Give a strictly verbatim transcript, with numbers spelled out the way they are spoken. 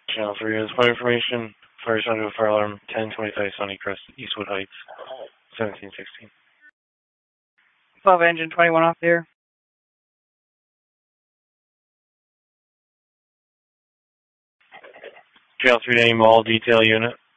Channel three is flight information. Fire sound to fire alarm ten twenty-five Sunny Crest, Eastwood Heights, seventeen sixteen. twelve engine twenty-one off there. Channel three to any mall detail unit.